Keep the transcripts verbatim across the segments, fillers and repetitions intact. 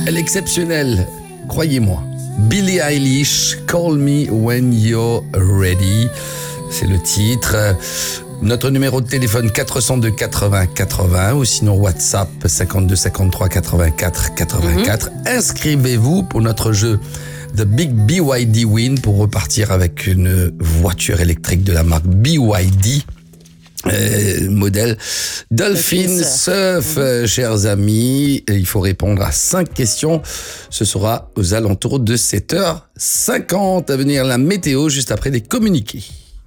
Elle est exceptionnelle, croyez-moi. Billie Eilish, Call Me When You're Ready. C'est le titre. Notre numéro de téléphone quatre cent deux quatre-vingts quatre-vingts ou sinon WhatsApp cinquante-deux cinquante-trois quatre-vingt-quatre quatre-vingt-quatre. Mm-hmm. Inscrivez-vous pour notre jeu The Big B Y D Win pour repartir avec une voiture électrique de la marque B Y D. Euh, modèle Dolphin Surf, euh, chers amis. Il faut répondre à cinq questions. Ce sera aux alentours de sept heures cinquante. À venir la météo juste après les communiqués.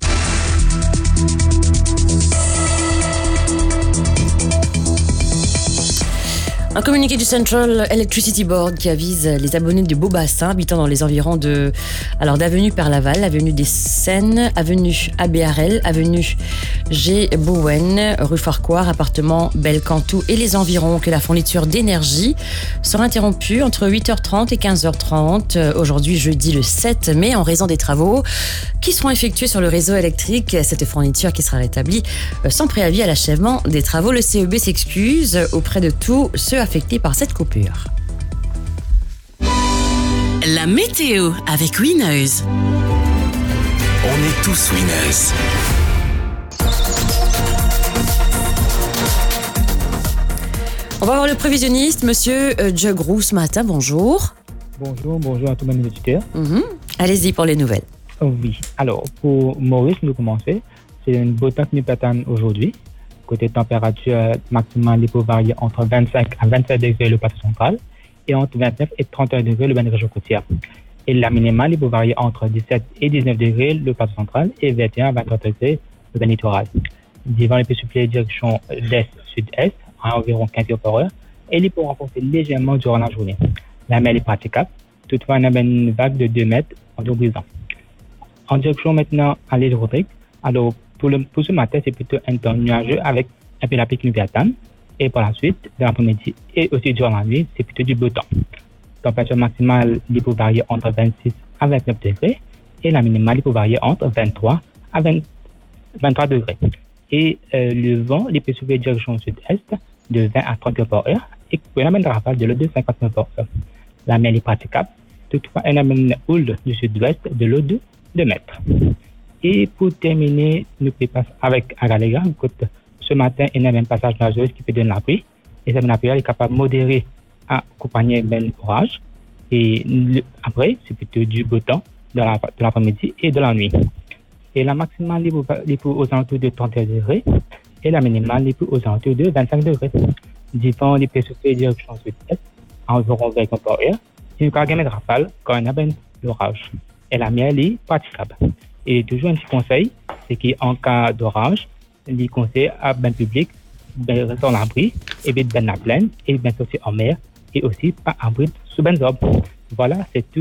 Un communiqué du Central Electricity Board qui avise les abonnés du Beau-Bassin habitant dans les environs de, alors d'avenue Perlaval, avenue des Seines, avenue Abbé-Harel, avenue G. Bowen, rue Farquhar, appartement Belcantou et les environs que la fourniture d'énergie sera interrompue entre huit heures trente et quinze heures trente aujourd'hui jeudi le sept mai en raison des travaux qui seront effectués sur le réseau électrique. Cette fourniture qui sera rétablie sans préavis à l'achèvement des travaux. Le C E B s'excuse auprès de tous ceux affectés par cette coupure. La météo avec Winners. On est tous winners. On va voir le prévisionniste, monsieur Jug Roux, ce matin. Bonjour. Bonjour, bonjour à tous mes auditeurs. Mm-hmm. Allez-y pour les nouvelles. Oh oui, alors pour Maurice, nous commençons. C'est une beau temps qui nous patane aujourd'hui. Côté température maximale, il peut varier entre vingt-cinq à vingt-sept degrés le plateau central et entre vingt-neuf et trente et un degrés le bas de région côtière. Et la minimale, il peut varier entre dix-sept et dix-neuf degrés le plateau central et vingt et un à vingt-trois degrés le bas littoral. Divan, il peut souffler direction d'est-sud-est à environ quinze kilomètres par heure et il peut renforcer légèrement durant la journée. La mer est praticable, toutefois, on a une vague de deux mètres en eau brisant. En direction maintenant à l'île Rodrigue, alors Pour, le, pour ce matin, c'est plutôt un temps nuageux avec un peu la pique nubiatane. Et par la suite, dans l'après-midi et aussi durant la nuit, c'est plutôt du beau temps. Température maximale, il peut varier entre vingt-six à vingt-neuf degrés. Et la minimale, il peut varier entre vingt-trois à vingt, vingt-trois degrés. Et euh, le vent, il peut souffler direction sud-est de vingt à trente kilomètres par heure. Et pour une rafale de l'eau de cinquante kilomètres par heure. La mer est praticable. Toutefois, elle a une houle du sud-ouest de l'eau de deux mètres. Et pour terminer, nous passons avec Agalega. Ce matin, il y a un passage nageux qui peut donner la pluie. Et cette pluie est capable de modérer à accompagner d'un orage. Et le, après, c'est plutôt du beau temps de, la, de l'après-midi et de la nuit. Et la maximale est pour aux alentours de trente et un degrés. Et la minimale est pour aux alentours de vingt-cinq degrés. Différents, les peut souffler direction sud-est à environ vingt kilomètres par heure. Et nous avons une rafale quand on a un orage. Et la mienne est praticable. Et toujours un petit conseil, c'est qu'en cas d'orage, il conseille à ben public de rester en abri, et bien de ben la plaine, et bien sortir en mer, et aussi pas abri sous ben arbres. Voilà, c'est tout.